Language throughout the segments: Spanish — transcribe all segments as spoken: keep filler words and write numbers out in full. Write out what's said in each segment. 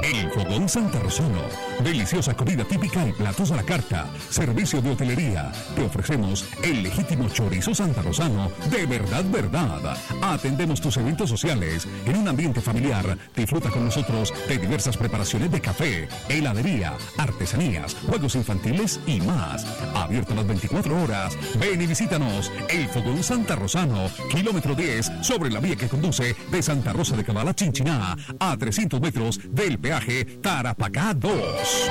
El Fogón Santa Rosano. Deliciosa comida típica y platos a la carta. Servicio de hotelería. Te ofrecemos el legítimo chorizo Santa Rosano de verdad, verdad. Atendemos tus eventos sociales en un ambiente familiar. Disfruta con nosotros de diversas preparaciones de café, heladería, artesanías, juegos infantiles y más. Abierto las veinticuatro horas. Ven y visítanos. El Fogón Santa Rosano, kilómetro diez, sobre la vía que conduce de Santa Rosa de Cabal a Chinchiná, a trescientos metros del peaje Tarapacá dos.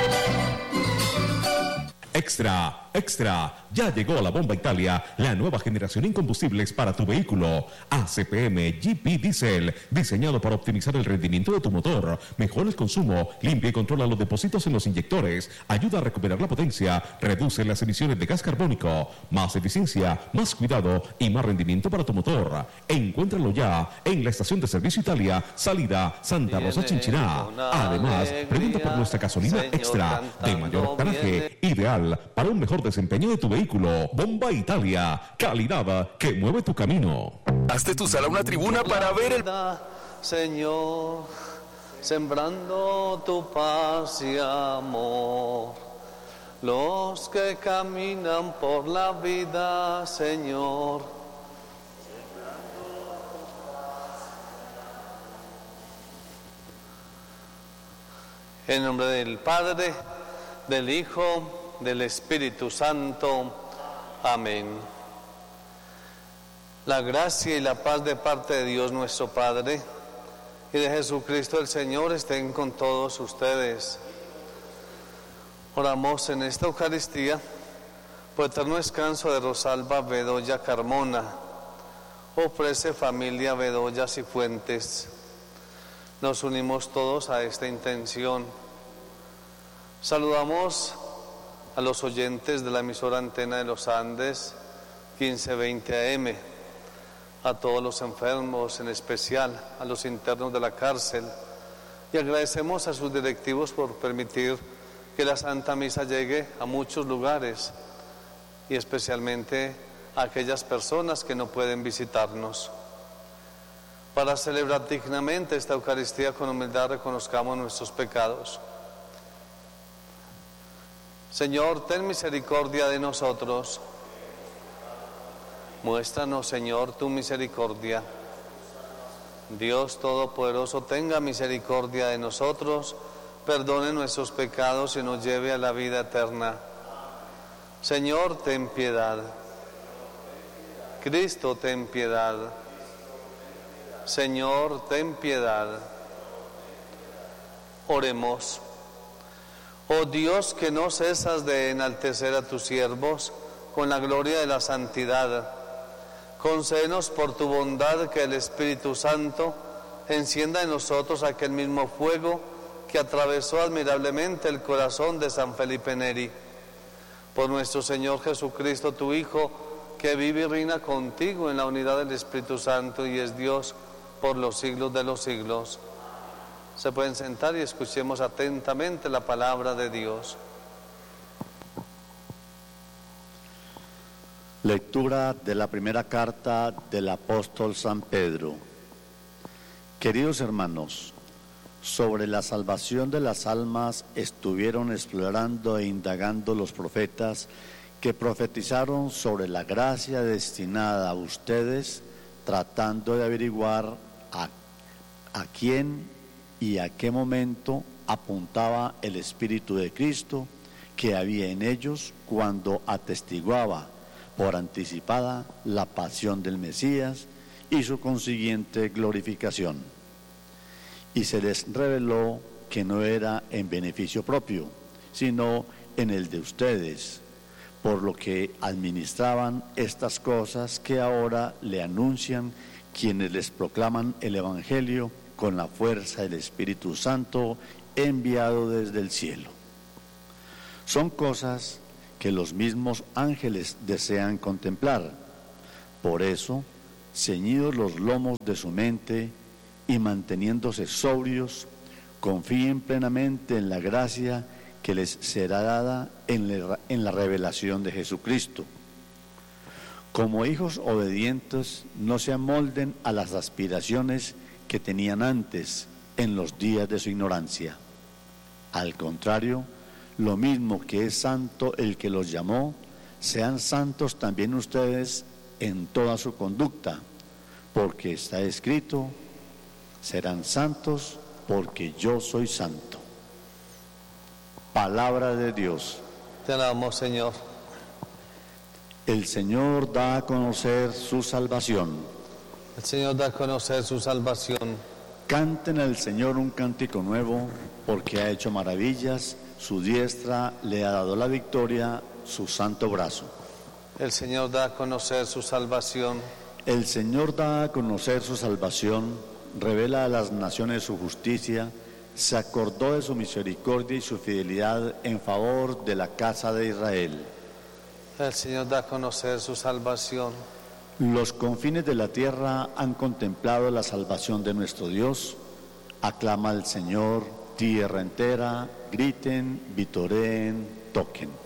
Extra, extra, ya llegó a la Bomba Italia la nueva generación en combustibles para tu vehículo. A C P M G P Diesel, diseñado para optimizar el rendimiento de tu motor, mejora el consumo, limpia y controla los depósitos en los inyectores, ayuda a recuperar la potencia, reduce las emisiones de gas carbónico, más eficiencia, más cuidado y más rendimiento para tu motor. Encuéntralo ya en la estación de servicio Italia, salida Santa Rosa Chinchiná. Además, pregunta por nuestra gasolina extra de mayor octanaje, ideal para un mejor desempeño de tu vehículo. Bomba Italia, calidad que mueve tu camino. Hazte tu sala una tribuna para ver el... Señor, sembrando tu paz y amor, los que caminan por la vida, Señor. En nombre del Padre, del Hijo, del Espíritu Santo. Amén. La gracia y la paz de parte de Dios nuestro Padre y de Jesucristo el Señor estén con todos ustedes. Oramos en esta Eucaristía por eterno descanso de Rosalba Bedoya Carmona. Ofrece familia Bedoya Cifuentes. Nos unimos todos a esta intención. Saludamos a los oyentes de la emisora Antena de los Andes quince veinte A M, a todos los enfermos, en especial a los internos de la cárcel, y agradecemos a sus directivos por permitir que la Santa Misa llegue a muchos lugares y especialmente a aquellas personas que no pueden visitarnos. Para celebrar dignamente esta Eucaristía con humildad reconozcamos nuestros pecados. Señor, ten misericordia de nosotros. Muéstranos, Señor, tu misericordia. Dios Todopoderoso, tenga misericordia de nosotros, perdone nuestros pecados y nos lleve a la vida eterna. Señor, ten piedad. Cristo, ten piedad. Señor, ten piedad. Oremos. Oh Dios, que no cesas de enaltecer a tus siervos con la gloria de la santidad, concédenos por tu bondad que el Espíritu Santo encienda en nosotros aquel mismo fuego que atravesó admirablemente el corazón de San Felipe Neri. Por nuestro Señor Jesucristo, tu Hijo, que vive y reina contigo en la unidad del Espíritu Santo y es Dios por los siglos de los siglos. Se pueden sentar y escuchemos atentamente la palabra de Dios. Lectura de la primera carta del apóstol San Pedro. Queridos hermanos, sobre la salvación de las almas estuvieron explorando e indagando los profetas que profetizaron sobre la gracia destinada a ustedes, tratando de averiguar a, a quién y a qué momento apuntaba el Espíritu de Cristo que había en ellos cuando atestiguaba por anticipada la pasión del Mesías y su consiguiente glorificación. Y se les reveló que no era en beneficio propio, sino en el de ustedes, por lo que administraban estas cosas que ahora le anuncian quienes les proclaman el Evangelio con la fuerza del Espíritu Santo enviado desde el cielo. Son cosas que los mismos ángeles desean contemplar. Por eso, ceñidos los lomos de su mente y manteniéndose sobrios, confíen plenamente en la gracia que les será dada en la, en la revelación de Jesucristo. Como hijos obedientes, no se amolden a las aspiraciones que tenían antes en los días de su ignorancia. Al contrario, lo mismo que es santo el que los llamó, sean santos también ustedes en toda su conducta, porque está escrito, serán santos porque yo soy santo. Palabra de Dios. Te alabamos, Señor. El Señor da a conocer su salvación. El Señor da a conocer su salvación. Canten al Señor un cántico nuevo, porque ha hecho maravillas, su diestra le ha dado la victoria, su santo brazo. El Señor da a conocer su salvación. El Señor da a conocer su salvación, revela a las naciones su justicia, se acordó de su misericordia y su fidelidad en favor de la casa de Israel. El Señor da a conocer su salvación. Los confines de la tierra han contemplado la salvación de nuestro Dios. Aclama al Señor, tierra entera, griten, vitoreen, toquen.